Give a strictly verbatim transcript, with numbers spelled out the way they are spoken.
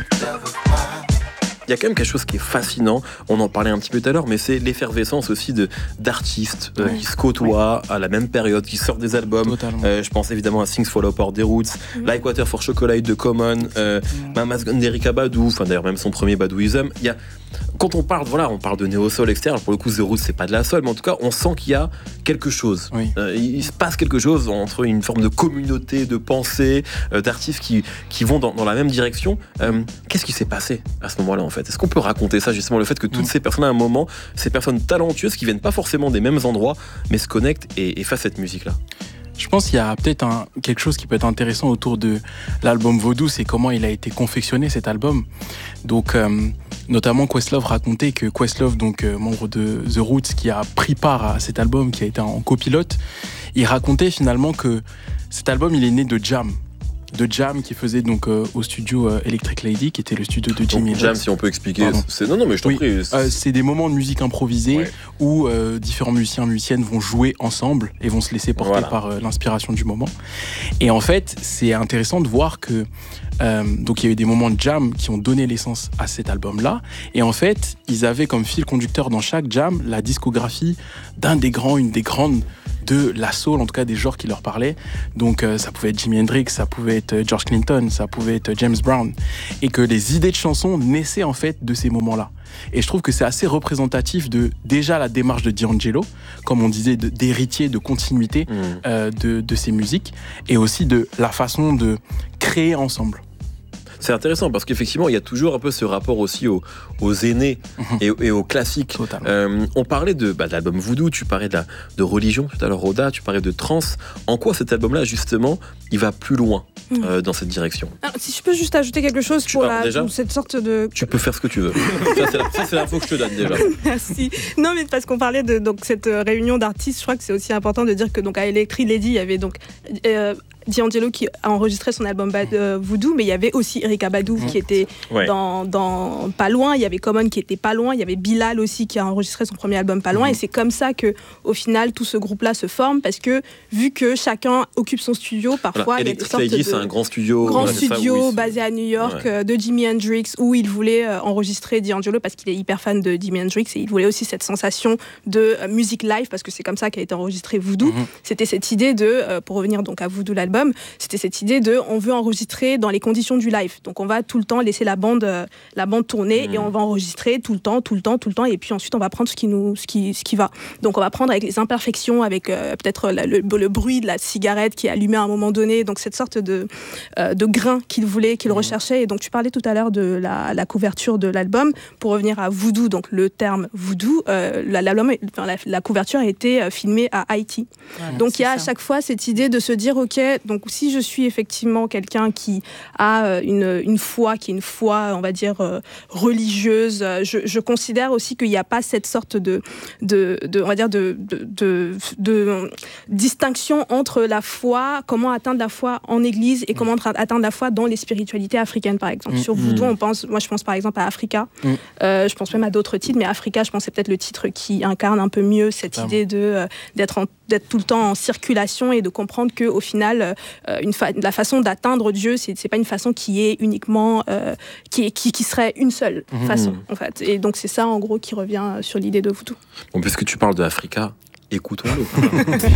Il y a quand même quelque chose qui est fascinant, on en parlait un petit peu tout à l'heure, mais c'est l'effervescence aussi de, d'artistes euh, oui. qui se côtoient oui. à la même période, qui sortent des albums. Euh, je pense évidemment à Things Fall Apart des Roots, mm-hmm. Like Water for Chocolate de Common, euh, mm-hmm. Mama's Gun d'Erykah Badu, enfin d'ailleurs même son premier Badouism. Il y a, quand on parle, voilà, on parle de néo-soul externe, pour le coup The Roots c'est pas de la soul, mais en tout cas on sent qu'il y a quelque chose. Oui. Euh, il se passe quelque chose entre une forme de communauté, de pensée, euh, d'artistes qui, qui vont dans, dans la même direction. Euh, qu'est-ce qui s'est passé à ce moment-là en fait ? Est-ce qu'on peut raconter ça justement, le fait que toutes mmh. ces personnes à un moment, ces personnes talentueuses qui viennent pas forcément des mêmes endroits, mais se connectent et, et fassent cette musique-là ? Je pense qu'il y a peut-être un, quelque chose qui peut être intéressant autour de l'album Vaudou, c'est comment il a été confectionné cet album. Donc, euh, notamment Questlove racontait que Questlove, donc euh, membre de The Roots, qui a pris part à cet album, qui a été en copilote, il racontait finalement que cet album, il est né de Jam. de Jam qui faisait donc euh, au studio euh, Electric Lady, qui était le studio de Jimi Hendrix. Jam, si on peut expliquer. C'est... Non, non, mais je t'en oui. prie. C'est... Euh, c'est des moments de musique improvisée ouais. où euh, différents musiciens et musiciennes vont jouer ensemble et vont se laisser porter voilà. par euh, l'inspiration du moment. Et en fait, c'est intéressant de voir que euh, donc il y a eu des moments de jam qui ont donné l'essence à cet album-là. Et en fait, ils avaient comme fil conducteur dans chaque jam la discographie d'un des grands, une des grandes de la soul, en tout cas des genres qui leur parlaient. Donc euh, ça pouvait être Jimi Hendrix, ça pouvait être George Clinton, ça pouvait être James Brown. Et que les idées de chansons naissaient en fait de ces moments-là. Et je trouve que c'est assez représentatif de déjà la démarche de D'Angelo, comme on disait, de, d'héritier, de continuité mmh. euh, de, de ces musiques, et aussi de la façon de créer ensemble. C'est intéressant parce qu'effectivement, il y a toujours un peu ce rapport aussi aux, aux aînés mmh. et, et aux classiques. Euh, on parlait de, bah, de l'album Voodoo, tu parlais de, la, de religion tout à l'heure, Roda, tu parlais de trance. En quoi cet album-là, justement, il va plus loin mmh. euh, dans cette direction ? Alors, si je peux juste ajouter quelque chose tu pour, la, déjà, pour cette sorte de... Tu peux faire ce que tu veux. ça, c'est la, ça, c'est l'info que je te donne déjà. Merci. Non, mais parce qu'on parlait de donc, cette réunion d'artistes, je crois que c'est aussi important de dire que donc, à Electric Lady, il y avait donc... Euh, D'Angelo qui a enregistré son album Bad, euh, Voodoo, mais il y avait aussi Erykah Badu mmh. qui était ouais. dans, dans pas loin, il y avait Common qui était pas loin, il y avait Bilal aussi qui a enregistré son premier album pas loin, mmh. et c'est comme ça que au final tout ce groupe-là se forme, parce que vu que chacun occupe son studio, parfois voilà. il y a des sortes Lady, de c'est un grand studio, grand ouais, studio ça, oui, basé à New York ouais. euh, de Jimi Hendrix, où il voulait euh, enregistrer D'Angelo parce qu'il est hyper fan de Jimi Hendrix, et il voulait aussi cette sensation de euh, musique live, parce que c'est comme ça qu'a été enregistré Voodoo. Mmh. C'était cette idée de, euh, pour revenir donc à Voodoo l'album, c'était cette idée de on veut enregistrer dans les conditions du live, donc on va tout le temps laisser la bande euh, la bande tourner mmh. et on va enregistrer tout le temps tout le temps tout le temps et puis ensuite on va prendre ce qui nous ce qui ce qui va, donc on va prendre avec les imperfections, avec euh, peut-être la, le, le bruit de la cigarette qui est allumée à un moment donné, donc cette sorte de euh, de grain qu'il voulait qu'il mmh. recherchait. Et donc tu parlais tout à l'heure de la, la couverture de l'album, pour revenir à Voodoo, donc le terme Voodoo, euh, la, l'album, enfin, la, la couverture a été euh, filmée à Haïti, voilà, donc il y a ça. À chaque fois cette idée de se dire ok, donc si je suis effectivement quelqu'un qui a une, une foi, qui est une foi, on va dire, euh, religieuse, je, je considère aussi qu'il n'y a pas cette sorte de, de, de on va dire, de, de, de, de distinction entre la foi, comment atteindre la foi en église et comment atteindre la foi dans les spiritualités africaines, par exemple. Mmh. Sur Voodoo, on pense, moi je pense par exemple à Africa, mmh. euh, je pense même à d'autres titres, mais Africa, je pense c'est peut-être le titre qui incarne un peu mieux cette ah idée de, euh, d'être, en, d'être tout le temps en circulation et de comprendre qu'au final, euh, une fa- la façon d'atteindre Dieu, c'est, c'est pas une façon qui est uniquement euh, qui, est, qui, qui serait une seule mmh. façon en fait. Et donc c'est ça en gros qui revient sur l'idée de Voodoo. Bon, puisque tu parles de Africa, écoutons-le.